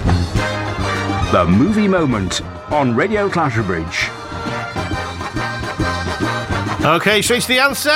The Movie Moment on Radio Clatterbridge. Okay, so it's the answer.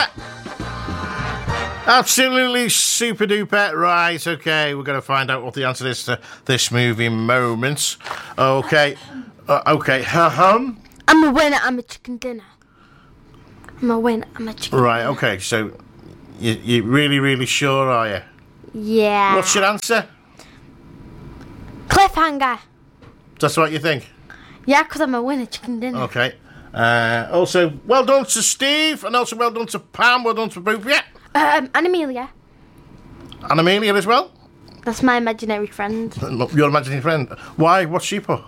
Absolutely super duper. Right, okay, we're going to find out what the answer is to this movie moment. Okay, I'm a winner, I'm a chicken dinner. I'm a winner, I'm a chicken Right, dinner. okay, so you're really, really sure, are you? Yeah. What's your answer? Cliffhanger. That's what you think? Yeah, because I'm a winner, chicken dinner. Okay. Also, well done to Steve, and also well done to Pam, well done to both of you. And Amelia. And Amelia as well? That's my imaginary friend. Your imaginary friend. Why? What's she put?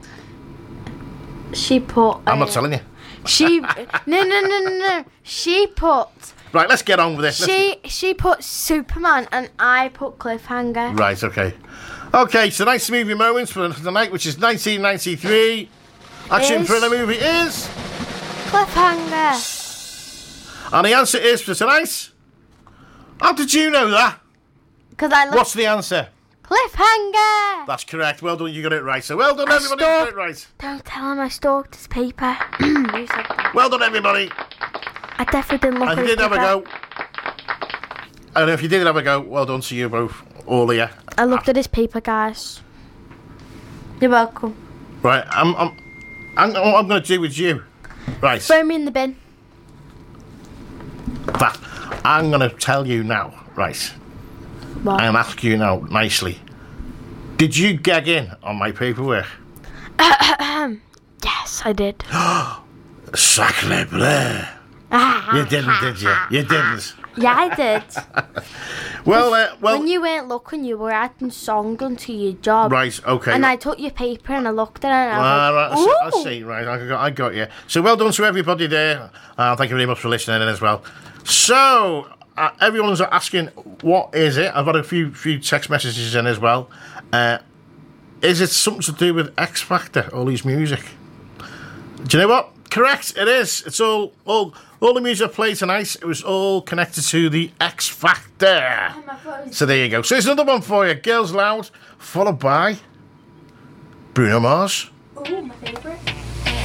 She put... I'm not telling you. She... No. She put... Right, let's get on with this. She put Superman, and I put Cliffhanger. Right, okay. Okay, so tonight's movie moments for tonight, which is 1993. Action thriller movie is... Cliffhanger. And the answer is for tonight... How did you know that? Because I looked... What's the answer? Cliffhanger. That's correct. Well done, you got it right. So well done, everybody. You got it right. Don't tell him I stalked his paper. You said that. Well done, everybody. I definitely didn't look And at if you his did have a paper. go... And if you did have a go, well done to you both. All of you. I looked at his paper, guys. You're welcome. Right, what I'm going to do with you. Right. Throw me in the bin. That I'm going to tell you now. Right. What? I'm asking you now, nicely. Did you gag in on my paperwork? Yes, I did. Sacre bleu. You didn't, did you? You didn't. Yeah, I did. Well, when you weren't looking, you were adding song onto your job. Right, okay. And I took your paper and I looked at it and I Right, was like, I see. Right, I got you. So well done to everybody there. Thank you very much for listening in as well. So everyone's asking, what is it? I've got a few text messages in as well. Is it something to do with X Factor? All these music? Do you know what? Correct. It is. It's all the music I played tonight. It was all connected to the X Factor. So there you go. So there's another one for you. Girls Loud, followed by Bruno Mars. Oh, my favourite.